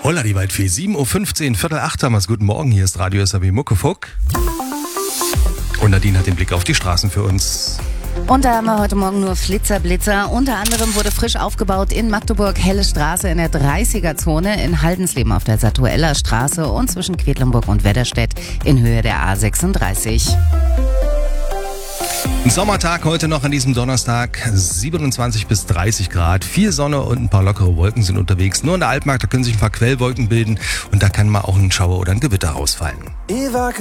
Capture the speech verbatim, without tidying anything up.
Holla die Waldfee, sieben Uhr fünfzehn, Viertel acht haben wir's. Guten Morgen, hier ist Radio S A B Muckefuck. Und Nadine hat den Blick auf die Straßen für uns. Und da haben wir heute Morgen nur Flitzerblitzer. Unter anderem wurde frisch aufgebaut in Magdeburg Helle Straße in der dreißiger-Zone, in Haldensleben auf der Satueller Straße und zwischen Quedlinburg und Wedderstedt in Höhe der A sechsunddreißig. Ein Sommertag heute noch an diesem Donnerstag, siebenundzwanzig bis dreißig Grad, viel Sonne und ein paar lockere Wolken sind unterwegs. Nur in der Altmark, da können sich ein paar Quellwolken bilden und da kann mal auch ein Schauer oder ein Gewitter rausfallen.